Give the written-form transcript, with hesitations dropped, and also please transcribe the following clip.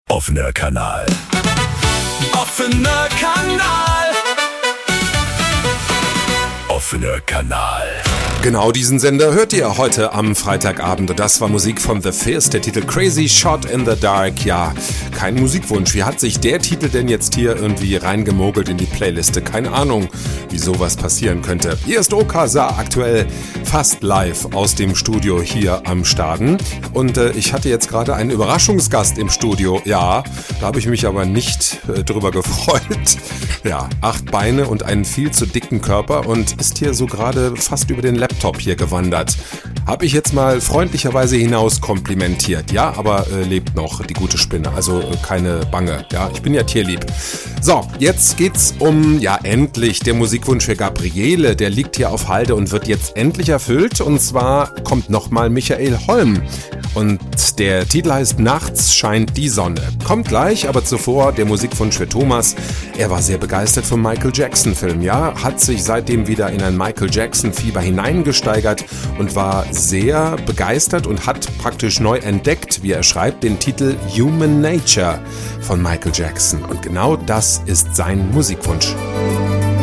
Offener Kanal. Offener Kanal. Offener Kanal. Genau diesen Sender hört ihr heute am Freitagabend. Und das war Musik von The Fizz, der Titel Crazy Shot in the Dark. Ja, kein Musikwunsch. Wie hat sich der Titel denn jetzt hier irgendwie reingemogelt in die Playliste? Keine Ahnung, wie sowas passieren könnte. Hier ist Okasa, aktuell fast live aus dem Studio hier am Staden. Und ich hatte jetzt gerade einen Überraschungsgast im Studio. Ja, da habe ich mich aber nicht drüber gefreut. Ja, 8 Beine und einen viel zu dicken Körper und ist hier so gerade fast über den Laptop hier gewandert. Habe ich jetzt mal freundlicherweise hinaus komplimentiert. Ja, aber lebt noch, die gute Spinne. Also keine Bange. Ja, ich bin ja tierlieb. So, jetzt geht's um, ja endlich, der Musikwunsch für Gabriele. Der liegt hier auf Halde und wird jetzt endlich erfüllt. Und zwar kommt nochmal Michael Holm. Und der Titel heißt Nachts scheint die Sonne. Kommt gleich, aber zuvor der Musikwunsch für Thomas. Er war sehr begeistert vom Michael Jackson-Film, ja, hat sich seitdem wieder in ein Michael Jackson-Fieber hineingesteigert und war sehr begeistert und hat praktisch neu entdeckt, wie er schreibt, den Titel Human Nature von Michael Jackson. Und genau das ist sein Musikwunsch.